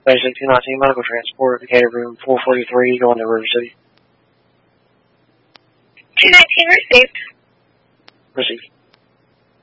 Basic 219 medical transport, Decatur room 443, going to River City. 219 received. Received.